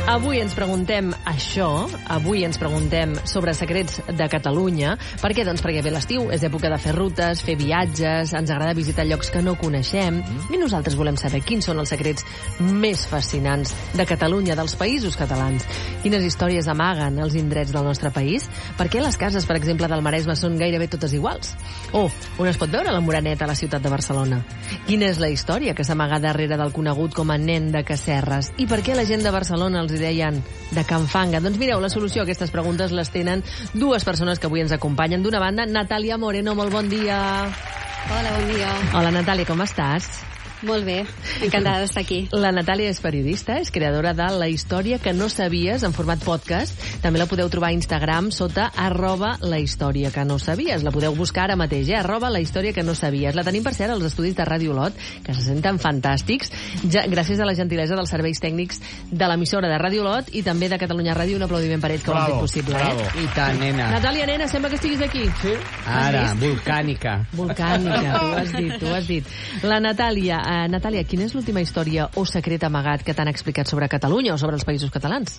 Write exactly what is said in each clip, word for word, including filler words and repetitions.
Avui ens preguntem això, avui ens preguntem sobre secrets de Catalunya. Per què? Doncs perquè ve l'estiu, és època de fer rutes, fer viatges, ens agrada visitar llocs que no coneixem, mm. i nosaltres volem saber quins són els secrets més fascinants de Catalunya, dels països catalans. Quines històries amaguen els indrets del nostre país? Per què les cases, per exemple, del Maresme són gairebé totes iguals? O on es pot veure la Moreneta a la ciutat de Barcelona? Quina és la història que s'amaga darrere del conegut com a nen de Casserres? I per què la gent de Barcelona els deien de Can Fanga? Doncs mireu, la solució a aquestes preguntes les tenen dues persones que avui ens acompanyen. D'una banda, Natàlia Moreno, molt bon dia. Hola, bon dia. Hola, Natàlia, com estàs? Molt bé, encantada d'estar aquí. La Natàlia és periodista, és creadora de La història que no sabies, en format podcast. També la podeu trobar a Instagram sota arroba la història que no sabies. La podeu buscar ara mateix, eh? arroba la història que no sabies. La tenim, per cert, als estudis de Ràdio Olot, que se senten fantàstics, ja, gràcies a la gentilesa dels serveis tècnics de l'emissora de Ràdio Olot i també de Catalunya Ràdio. Un aplaudiment per ells que bravo, ho han fet possible. Bravo. Eh? I tant, nena. Natàlia, nena, sembla que estiguis aquí. Sí? Ara, volcànica. Volcànica, tu has dit, tu has dit. La Natàlia, eh, Natàlia, quina és l'última història o secret amagat que t'han explicat sobre Catalunya o sobre els països catalans?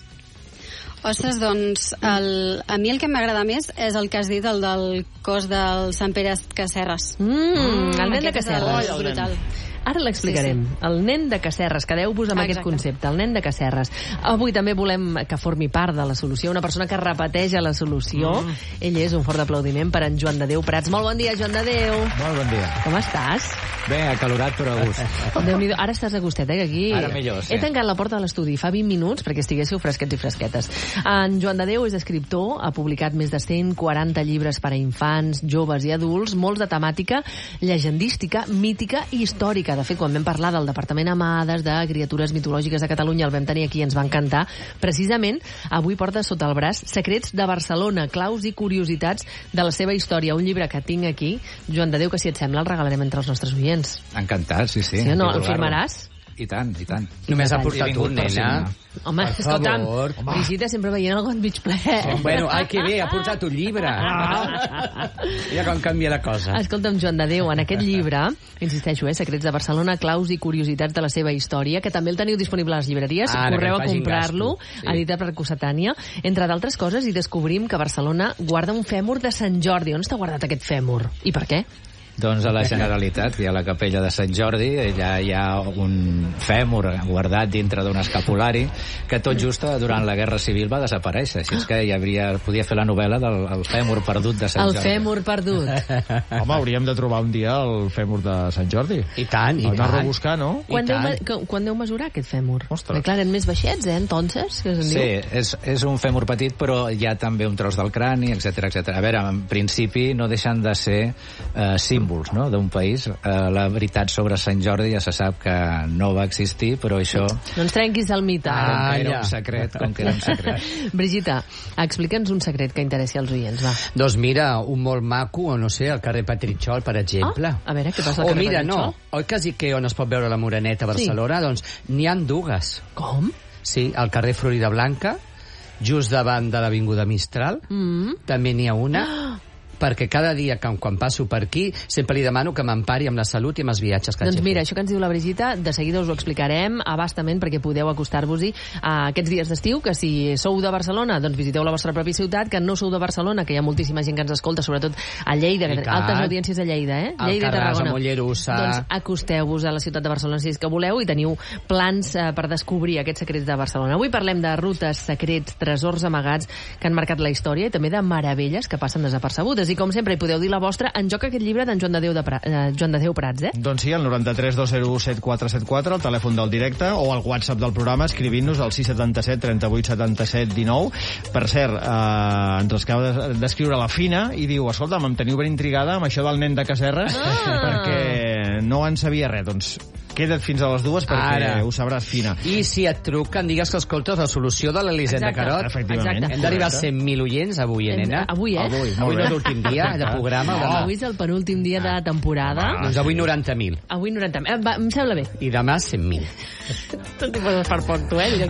Ostres, doncs, el, a mi el que m'agrada més és el que has dit, el del cos del Sant Pere Casserres. Mm, el nen de Casserres. És brutal. Ara l'explicarem. Sí, sí. El nen de Casserres. Quedeu-vos amb Exacte. Aquest concepte. El nen de Casserres. Avui també volem que formi part de la solució. Una persona que repeteix la solució. Mm. Ell és un fort aplaudiment per en Joan de Déu Prats. Molt bon dia, Joan de Déu. Molt bon dia. Com estàs? Bé, acalorat però a gust. Déu-n'hi-do. Ara estàs a gustet, eh? Aquí Ara millor, sí. He tancat la porta de l'estudi fa vint minuts perquè estiguéssiu fresquets i fresquetes. En Joan de Déu és escriptor, ha publicat més de cent quaranta llibres per a infants, joves i adults, molts de temàtica llegendística, mítica i històrica. De fet, quan vam parlar del Departament Amades, de criatures mitològiques de Catalunya, el vam tenir aquí i ens va encantar. Precisament, avui porta sota el braç Secrets de Barcelona, claus i curiositats de la seva història. Un llibre que tinc aquí. Joan de Déu, que si et sembla el regalarem entre els nostres oients. Encantat, sí, sí. Sí o no? El firmaràs? I tant, i tant. Només ha portat un, nena. Home, escolta'm, Brigitte sempre veient el got mig ple. Oh, bueno, ai, que bé, ha portat un llibre. Ah. Ja com canvia la cosa. Escolta'm, Joan de Déu, en aquest llibre, insisteixo, eh, Secrets de Barcelona, claus i curiositats de la seva història, que també el teniu disponible a les llibreries, Ara, correu a comprar-lo, sí. editat per Cossetània, entre d'altres coses, i descobrim que Barcelona guarda un fèmur de Sant Jordi. On està guardat aquest fèmur? I per què? Doncs a la Generalitat, hi ha la capella de Sant Jordi, allà hi ha un fèmur guardat dintre d'un escapulari que tot just durant la Guerra Civil va desaparèixer, així és que hi hauria, podia fer la novel·la del el fèmur perdut de Sant el Jordi. El fèmur perdut. Home, hauríem de trobar un dia el fèmur de Sant Jordi. I tant, i tant. Anar a rebuscar, no? Quan deu, quan deu mesurar aquest fèmur? Ostres. Perquè clar, eren més baixets, eh, entonces? Que sí, és, és un fèmur petit, però hi ha també un tros del crani, etcètera, etcètera. A veure, en principi no deixen de ser eh, símbols, no?, d'un país. Uh, la veritat sobre Sant Jordi ja se sap que no va existir, però això... No ens trenquis el mite. Ah, era un secret, com que era un secret. Brigitte, explica'ns un secret que interessi als oients, va. Doncs mira, un molt maco, o no sé, al carrer Petritxol, per exemple. Ah, a veure, què passa al o carrer mira, Petritxol? no, oi que sí que on es pot veure la Moreneta a Barcelona? Sí. Doncs n'hi han dues. Com? Sí, al carrer Florida Blanca, just davant de l'Avinguda Mistral, mm. també n'hi ha una... Ah. Perquè cada dia, quan, quan passo per aquí, sempre li demano que m'empari amb la salut i amb els viatges que doncs hagi mira, fet. això que ens diu la Brigitte, de seguida us ho explicarem abastament perquè podeu acostar-vos-hi a aquests dies d'estiu, que si sou de Barcelona, doncs visiteu la vostra pròpia ciutat, que no sou de Barcelona, que hi ha moltíssima gent que ens escolta, sobretot a Lleida, que altes audiències a Lleida, eh? Lleida, Alcarràs, a Mollerussa... Doncs acosteu-vos a la ciutat de Barcelona si és que voleu i teniu plans eh, per descobrir aquests secrets de Barcelona. Avui parlem de rutes, secrets, tresors amagats que han marcat la història i també de meravelles que passen desapercebudes. I com sempre hi podeu dir la vostra. En joc aquest llibre d'en Joan de Déu, de Pra... eh, Joan de Déu Prats, eh? Doncs sí, el noranta-tres dos zero u set quatre set quatre, el telèfon del directe, o el WhatsApp del programa, escrivint-nos al sis setanta set trenta vuit setanta set dinou. Per cert, eh, ens acaba d'escriure la Fina i diu, escolta'm, em teniu ben intrigada amb això del nen de Casserres, ah! perquè no en sabia res. Doncs queda't fins a les dues perquè Ara. ho sabràs, Fina. I si et truquen, digues que escoltes la solució de l'Elisenda Carot. Efectivament. Hem d'arribar als cent mil oients avui, eh, nena? Avui, eh? Avui, avui no és l'últim dia de programa. No, avui és el penúltim dia de temporada. Ah, doncs avui noranta mil. Avui noranta mil. Em sembla bé. I demà cent mil. Tot i poses per poc, tu, eh?